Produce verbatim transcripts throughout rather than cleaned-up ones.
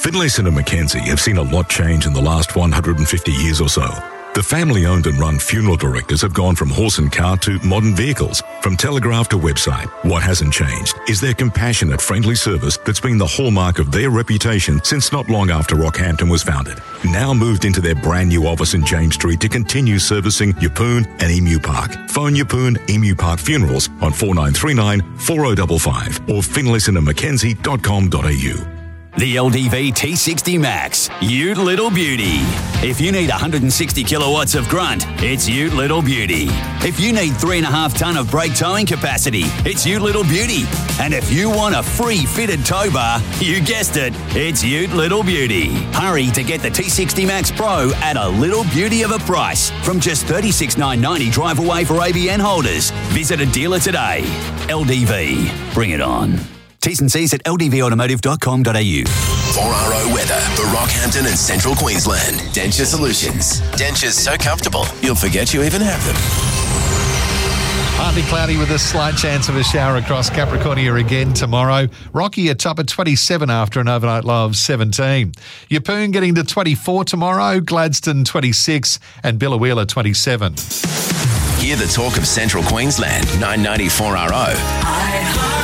Finlayson and Mackenzie have seen a lot change in the last one hundred fifty years or so. The family-owned and run funeral directors have gone from horse and cart to modern vehicles, from telegraph to website. What hasn't changed is their compassionate, friendly service that's been the hallmark of their reputation since not long after Rockhampton was founded. Now moved into their brand new office in James Street to continue servicing Yeppoon and Emu Park. Phone Yeppoon Emu Park Funerals on four nine three nine, four oh five five or finlayson and mackenzie dot com dot a u. The L D V T sixty Max, Ute Little Beauty. If you need one hundred sixty kilowatts of grunt, it's Ute Little Beauty. If you need three and a half tonne of brake towing capacity, it's Ute Little Beauty. And if you want a free fitted tow bar, you guessed it, it's Ute Little Beauty. Hurry to get the T sixty Max Pro at a little beauty of a price from just thirty-six thousand nine hundred ninety drive away for A B N holders. Visit a dealer today. L D V, bring it on. T's and C's at l d v automotive dot com dot a u. four R O weather for Rockhampton and Central Queensland. Denture Solutions. Dentures so comfortable, you'll forget you even have them. Partly cloudy with a slight chance of a shower across Capricornia again tomorrow. Rocky a top at twenty-seven after an overnight low of seventeen. Yeppoon getting to twenty-four tomorrow, Gladstone twenty-six and Biloela twenty-seven. Hear the talk of Central Queensland, nine ninety-four R O.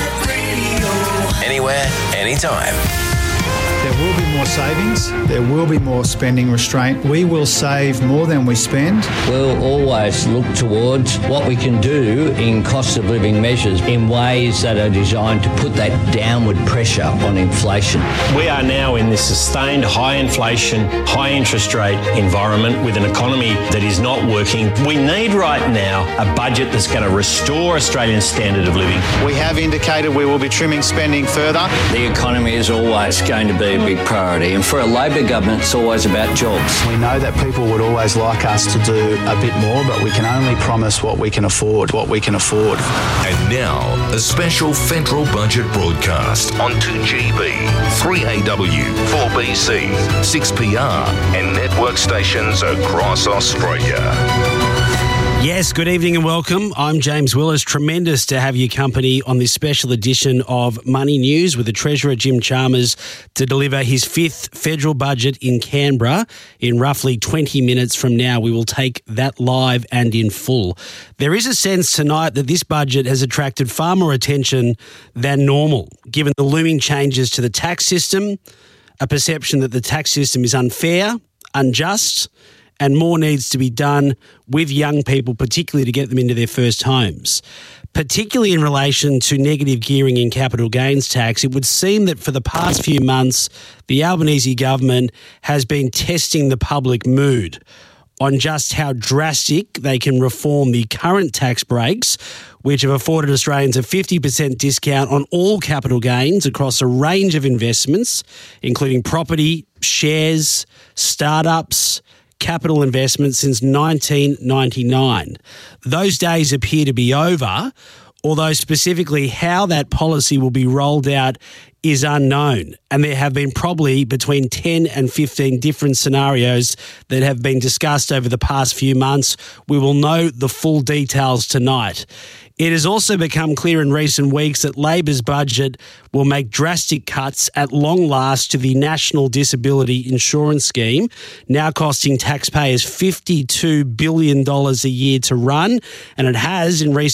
Anywhere, anytime. There will be more savings. There will be more spending restraint. We will save more than we spend. We'll always look towards what we can do in cost of living measures in ways that are designed to put that downward pressure on inflation. We are now in this sustained high inflation, high interest rate environment with an economy that is not working. We need right now a budget that's going to restore Australian standard of living. We have indicated we will be trimming spending further. The economy is always going to be a big priority, and for a Labor government it's always about jobs. We know that people would always like us to do a bit more, but we can only promise what we can afford, what we can afford. And now, a special federal budget broadcast on two G B, three A W, four B C, six P R and network stations across Australia. Yes, good evening and welcome. I'm James Willis. Tremendous to have your company on this special edition of Money News with the Treasurer, Jim Chalmers, to deliver his fifth federal budget in Canberra in roughly twenty minutes from now. We will take that live and in full. There is a sense tonight that this budget has attracted far more attention than normal, given the looming changes to the tax system, a perception that the tax system is unfair, unjust, and more needs to be done with young people, particularly to get them into their first homes. Particularly in relation to negative gearing in capital gains tax, it would seem that for the past few months, the Albanese government has been testing the public mood on just how drastic they can reform the current tax breaks, which have afforded Australians a fifty percent discount on all capital gains across a range of investments, including property, shares, startups, capital investments since nineteen ninety-nine. Those days appear to be over, although specifically how that policy will be rolled out is unknown. And there have been probably between ten and fifteen different scenarios that have been discussed over the past few months. We will know the full details tonight. It has also become clear in recent weeks that Labor's budget will make drastic cuts at long last to the National Disability Insurance Scheme, now costing taxpayers fifty-two billion dollars a year to run, and it has in recent